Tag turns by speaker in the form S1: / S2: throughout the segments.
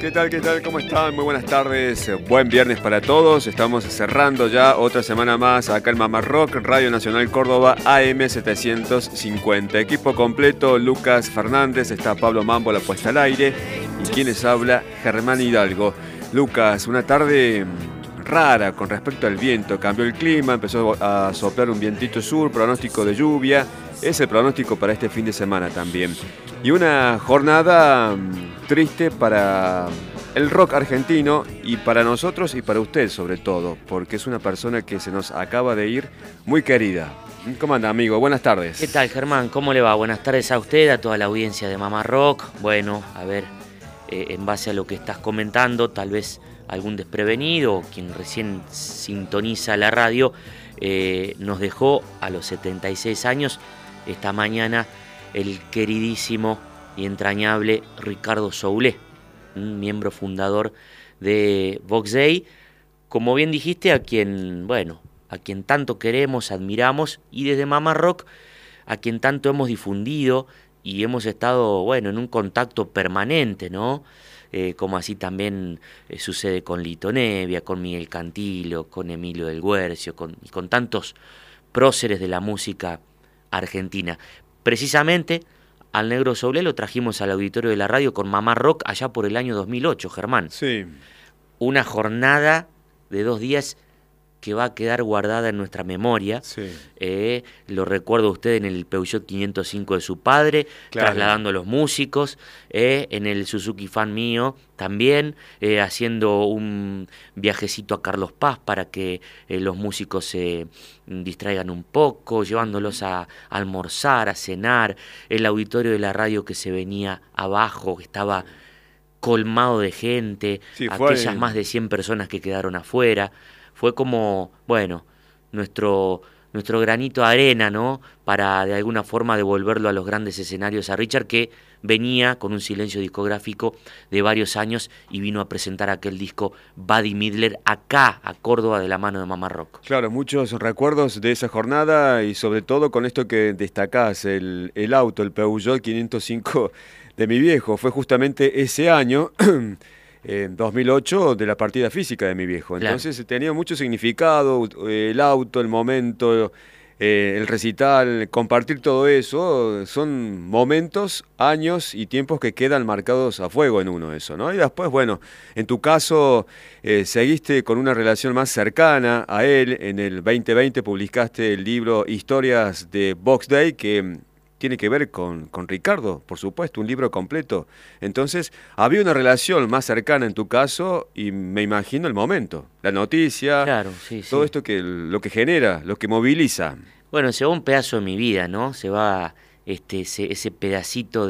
S1: ¿Qué tal? ¿Qué tal? ¿Cómo están? Muy buenas tardes. Buen viernes para todos. Estamos cerrando ya otra semana más acá en Mamá Rock, Radio Nacional Córdoba, AM 750. Equipo completo, Lucas Fernández, está Pablo Mambo, la puesta al aire. Y quien les habla, Germán Hidalgo. Lucas, una tarde rara con respecto al viento. Cambió el clima, empezó a soplar un vientito sur, pronóstico de lluvia. Es el pronóstico para este fin de semana también. Y una jornada triste para el rock argentino y para nosotros y para usted sobre todo, porque es una persona que se nos acaba de ir muy querida. ¿Cómo anda, amigo? Buenas tardes.
S2: ¿Qué tal, Germán? ¿Cómo le va? Buenas tardes a usted, a toda la audiencia de Mamá Rock. Bueno, a ver, en base a lo que estás comentando, tal vez algún desprevenido o quien recién sintoniza la radio, nos dejó a los 76 años esta mañana el queridísimo y entrañable Ricardo Soulé, un miembro fundador de Vox Day, como bien dijiste, a quien tanto queremos, admiramos, y desde Mamá Rock, a quien tanto hemos difundido y hemos estado, en un contacto permanente, ¿no? Como así también sucede con Lito Nevia, con Miguel Cantilo, con Emilio del Guercio, y con tantos próceres de la música argentina. Precisamente al Negro Soulé lo trajimos al auditorio de la radio con Mamá Rock allá por el año 2008, Germán.
S1: Sí.
S2: Una jornada de 2 días que va a quedar guardada en nuestra memoria.
S1: Sí.
S2: Lo recuerdo usted en el Peugeot 505 de su padre,
S1: claro,
S2: trasladando a los músicos, en el Suzuki Fan mío también, haciendo un viajecito a Carlos Paz para que los músicos se distraigan un poco, llevándolos a almorzar, a cenar, el auditorio de la radio que se venía abajo, que estaba colmado de gente,
S1: sí,
S2: aquellas más de 100 personas que quedaron afuera. Fue como, nuestro granito de arena, ¿no? Para de alguna forma devolverlo a los grandes escenarios a Richard, que venía con un silencio discográfico de varios años y vino a presentar aquel disco Buddy Midler acá, a Córdoba, de la mano de Mamá Rock.
S1: Claro, muchos recuerdos de esa jornada y sobre todo con esto que destacás, el auto, el Peugeot 505 de mi viejo. Fue justamente ese año... En 2008, de la partida física de mi viejo. Entonces claro, tenía mucho significado, el auto, el momento, el recital, compartir todo eso. Son momentos, años y tiempos que quedan marcados a fuego en uno, eso, ¿no? Y después, en tu caso, seguiste con una relación más cercana a él. En el 2020 publicaste el libro Historias de Vox Day, que tiene que ver con Ricardo, por supuesto, un libro completo. Entonces, había una relación más cercana en tu caso y me imagino el momento, la noticia,
S2: claro, sí,
S1: todo
S2: sí.
S1: esto lo que genera, lo que moviliza.
S2: Bueno, se va un pedazo de mi vida, ¿no? Se va ese pedacito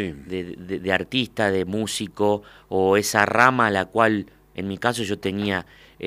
S2: de artista, de músico, o esa rama a la cual, en mi caso, yo tenía...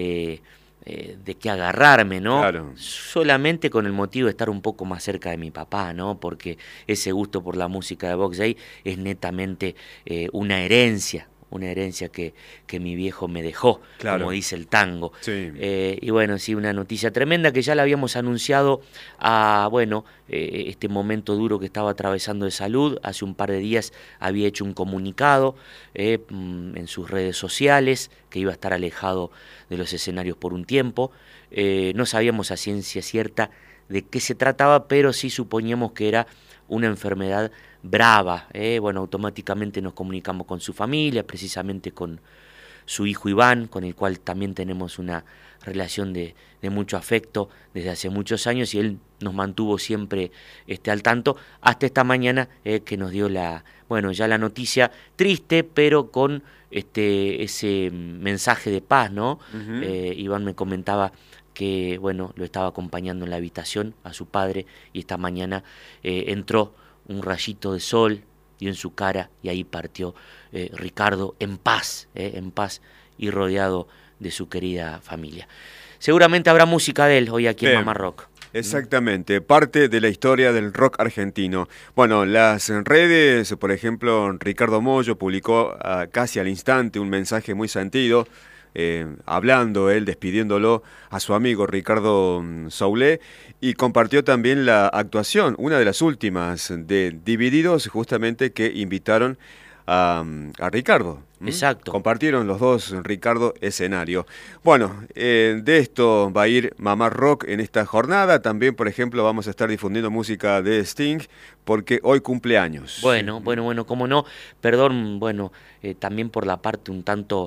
S2: de qué agarrarme, ¿no?
S1: Claro.
S2: Solamente con el motivo de estar un poco más cerca de mi papá, ¿no? Porque ese gusto por la música de Vox Day es netamente una herencia que mi viejo me dejó, claro, como dice el tango.
S1: Sí.
S2: Y sí, una noticia tremenda que ya la habíamos anunciado a, este momento duro que estaba atravesando de salud. Hace un par de días había hecho un comunicado en sus redes sociales que iba a estar alejado de los escenarios por un tiempo. No sabíamos a ciencia cierta de qué se trataba, pero sí suponíamos que era una enfermedad brava. Automáticamente nos comunicamos con su familia, precisamente con su hijo Iván, con el cual también tenemos una relación de mucho afecto desde hace muchos años, y él nos mantuvo siempre al tanto, hasta esta mañana que nos dio ya la noticia triste, pero con ese mensaje de paz, ¿no?
S1: Uh-huh.
S2: Iván me comentaba que lo estaba acompañando en la habitación a su padre, y esta mañana entró un rayito de sol, dio en su cara, y ahí partió Ricardo en paz y rodeado de su querida familia. Seguramente habrá música de él hoy aquí en Mamá Rock.
S1: Exactamente, parte de la historia del rock argentino. Las redes, por ejemplo, Ricardo Mollo publicó casi al instante un mensaje muy sentido, hablando, él despidiéndolo a su amigo Ricardo Soulé, y compartió también la actuación, una de las últimas de Divididos, justamente, que invitaron a Ricardo.
S2: Exacto.
S1: Compartieron los dos, Ricardo, escenario. Bueno, de esto va a ir Mamá Rock en esta jornada. También, por ejemplo, vamos a estar difundiendo música de Sting, porque hoy cumple años.
S2: Bueno, cómo no. Perdón, también por la parte un tanto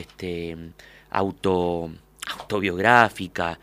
S2: autobiográfica,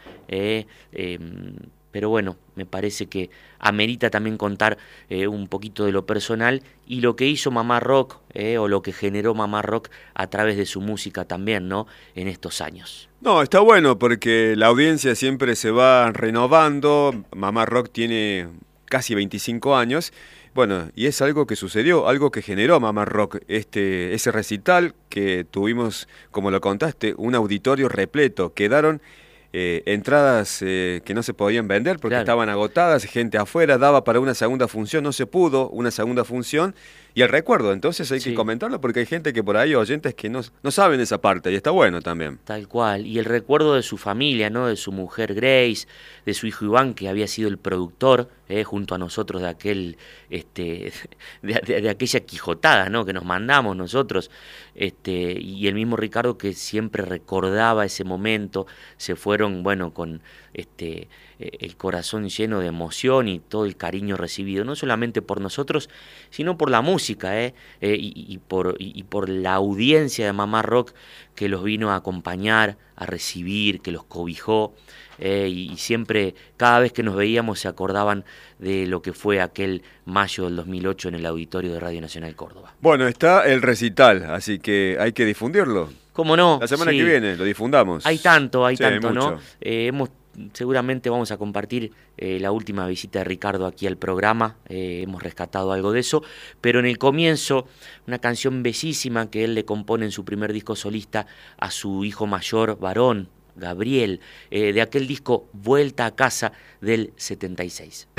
S2: pero bueno, me parece que amerita también contar un poquito de lo personal y lo que hizo Mamá Rock, o lo que generó Mamá Rock a través de su música también, ¿no? En estos años.
S1: No, está bueno porque la audiencia siempre se va renovando. Mamá Rock tiene casi 25 años. Bueno, y es algo que sucedió, algo que generó Mamá Rock, ese recital que tuvimos, como lo contaste, un auditorio repleto. Quedaron entradas que no se podían vender porque estaban agotadas, gente afuera, daba para una segunda función, no se pudo una segunda función. Y el recuerdo, entonces hay que comentarlo porque hay gente que por ahí, oyentes que no saben esa parte y está bueno también.
S2: Tal cual, y el recuerdo de su familia, ¿no? De su mujer Grace, de su hijo Iván, que había sido el productor, junto a nosotros de aquel, de aquella quijotada, ¿no? Que nos mandamos nosotros, y el mismo Ricardo que siempre recordaba ese momento. Se fueron, con el corazón lleno de emoción y todo el cariño recibido, no solamente por nosotros, sino por la música, y por la audiencia de Mamá Rock que los vino a acompañar, a recibir, que los cobijó, y siempre, cada vez que nos veíamos, se acordaban de lo que fue aquel mayo del 2008 en el auditorio de Radio Nacional Córdoba.
S1: Bueno, está el recital, así que hay que difundirlo.
S2: ¿Cómo no?
S1: La semana que viene lo difundamos.
S2: Hay tanto,
S1: mucho.
S2: ¿No? Seguramente vamos a compartir la última visita de Ricardo aquí al programa, hemos rescatado algo de eso, pero en el comienzo una canción bellísima que él le compone en su primer disco solista a su hijo mayor varón, Gabriel, de aquel disco Vuelta a Casa del 76.